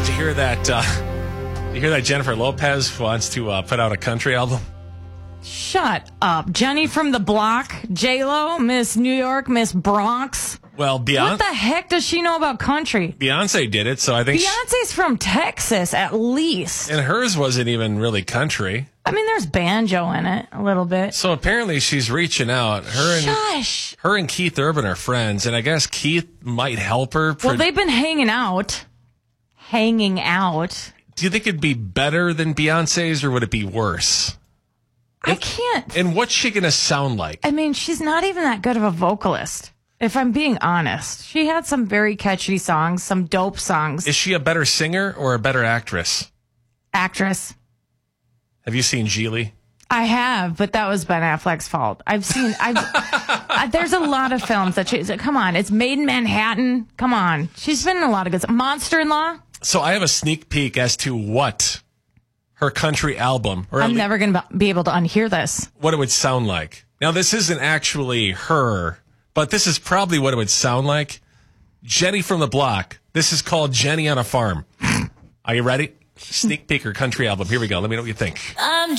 did you hear that? You hear that Jennifer Lopez wants to put out a country album? Shut up. Jenny from the Block, J-Lo, Miss New York, Miss Bronx. Well, What the heck does she know about country? Beyonce did it, so I think Beyonce's from Texas, at least. and hers wasn't even really country. I mean, there's banjo in it a little bit. So apparently she's reaching out. Shush. Her and Keith Urban are friends, and I guess Keith might help her. Well, they've been hanging out. Do you think it'd be better than Beyonce's, or would it be worse? I can't. And what's she going to sound like? I mean, she's not even that good of a vocalist, if I'm being honest. She had some very catchy songs, some dope songs. Is she a better singer or a better actress? Actress. Have you seen Geely? I have, but that was Ben Affleck's fault. There's a lot of films that come on, it's Made in Manhattan. Come on. She's been in a lot of good Monster-in-Law. So I have a sneak peek as to what her country album, or I'm never going to be able to unhear this. what it would sound like. Now, this isn't actually her, but this is probably what it would sound like. Jenny from the Block. This is called Jenny on a Farm. Are you ready? Sneak peek her country album. Here we go. Let me know what you think. I'm